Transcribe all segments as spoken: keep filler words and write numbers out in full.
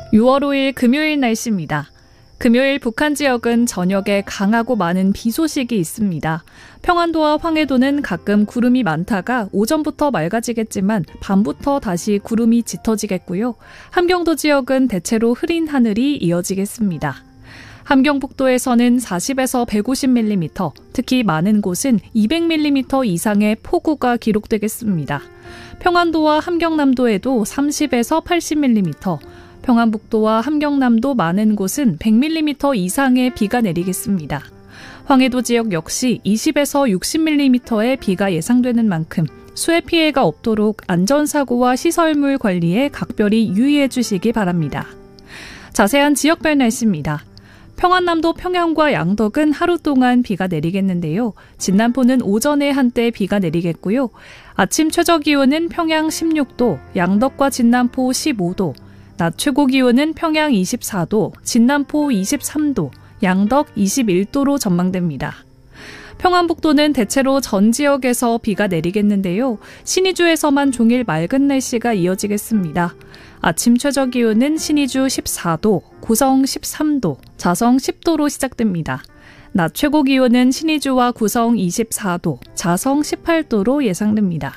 유월 오일 금요일 날씨입니다. 금요일 북한 지역은 저녁에 강하고 많은 비 소식이 있습니다. 평안도와 황해도는 가끔 구름이 많다가 오전부터 맑아지겠지만 밤부터 다시 구름이 짙어지겠고요. 함경도 지역은 대체로 흐린 하늘이 이어지겠습니다. 함경북도에서는 사십에서 백오십 밀리미터, 특히 많은 곳은 이백 밀리미터 이상의 폭우가 기록되겠습니다. 평안도와 함경남도에도 삼십에서 팔십 밀리미터, 평안북도와 함경남도 많은 곳은 백 밀리미터 이상의 비가 내리겠습니다. 황해도 지역 역시 이십에서 육십 밀리미터의 비가 예상되는 만큼 수해 피해가 없도록 안전사고와 시설물 관리에 각별히 유의해 주시기 바랍니다. 자세한 지역별 날씨입니다. 평안남도 평양과 양덕은 하루 동안 비가 내리겠는데요. 진남포는 오전에 한때 비가 내리겠고요. 아침 최저기온은 평양 십육 도, 양덕과 진남포 십오 도, 낮 최고기온은 평양 이십사 도, 진남포 이십삼 도, 양덕 이십일 도로 전망됩니다. 평안북도는 대체로 전 지역에서 비가 내리겠는데요. 신의주에서만 종일 맑은 날씨가 이어지겠습니다. 아침 최저기온은 신의주 십사 도, 구성 십삼 도, 자성 십 도로 시작됩니다. 낮 최고기온은 신의주와 구성 이십사 도, 자성 십팔 도로 예상됩니다.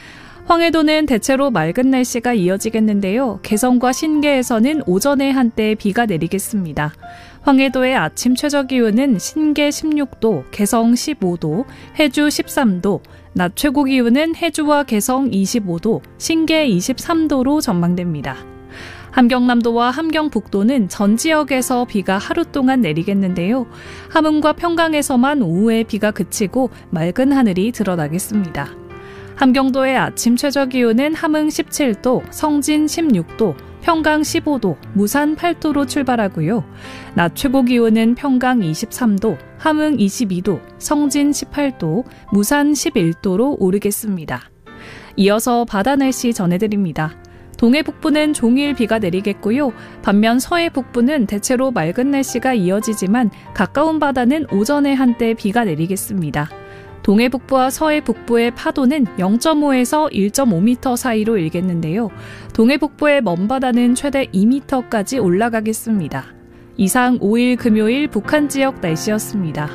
황해도는 대체로 맑은 날씨가 이어지겠는데요. 개성과 신계에서는 오전에 한때 비가 내리겠습니다. 황해도의 아침 최저기온은 신계 십육 도, 개성 십오 도, 해주 십삼 도, 낮 최고기온은 해주와 개성 이십오 도, 신계 이십삼 도로 전망됩니다. 함경남도와 함경북도는 전 지역에서 비가 하루 동안 내리겠는데요. 함흥과 평강에서만 오후에 비가 그치고 맑은 하늘이 드러나겠습니다. 함경도의 아침 최저기온은 함흥 십칠 도, 성진 십육 도, 평강 십오 도, 무산 팔 도로 출발하고요. 낮 최고기온은 평강 이십삼 도, 함흥 이십이 도, 성진 십팔 도, 무산 십일 도로 오르겠습니다. 이어서 바다 날씨 전해드립니다. 동해 북부는 종일 비가 내리겠고요. 반면 서해 북부는 대체로 맑은 날씨가 이어지지만 가까운 바다는 오전에 한때 비가 내리겠습니다. 동해 북부와 서해 북부의 파도는 영 점 오에서 일 점 오 미터 사이로 일겠는데요. 동해 북부의 먼바다는 최대 이 미터까지 올라가겠습니다. 이상 오일 금요일 북한 지역 날씨였습니다.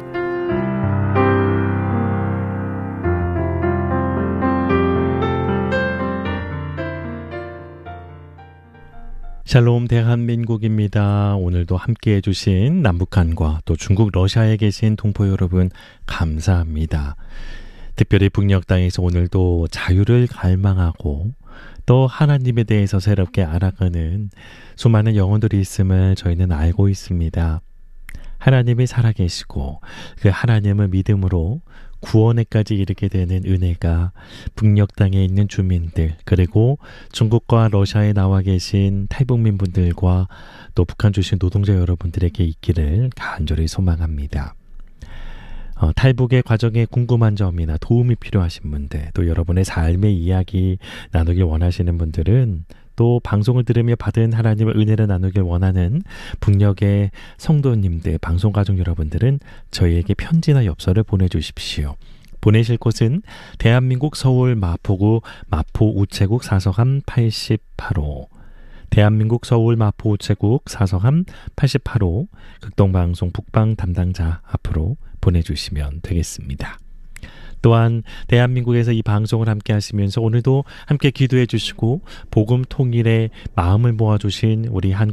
샬롬 대한민국입니다. 오늘도 함께해 주신 남북한과 또 중국 러시아에 계신 동포 여러분 감사합니다. 특별히 북녘 땅에서 오늘도 자유를 갈망하고 또 하나님에 대해서 새롭게 알아가는 수많은 영혼들이 있음을 저희는 알고 있습니다. 하나님이 살아계시고 그 하나님을 믿음으로 구원에까지 이르게 되는 은혜가 북녘 땅에 있는 주민들 그리고 중국과 러시아에 나와 계신 탈북민 분들과 또 북한 출신 노동자 여러분들에게 있기를 간절히 소망합니다. 어, 탈북의 과정에 궁금한 점이나 도움이 필요하신 분들 또 여러분의 삶의 이야기 나누길 원하시는 분들은 또 방송을 들으며 받은 하나님의 은혜를 나누길 원하는 북녘의 성도님들, 방송가족 여러분들은 저희에게 편지나 엽서를 보내주십시오. 보내실 곳은 대한민국 서울 마포구 마포 우체국 사서함 팔십팔 호 대한민국 서울 마포 우체국 사서함 팔십팔 호 극동방송 북방 담당자 앞으로 보내주시면 되겠습니다. 또한 대한민국에서 이 방송을 함께 하시면서 오늘도 함께 기도해 주시고 복음 통일에 마음을 모아주신 우리 한국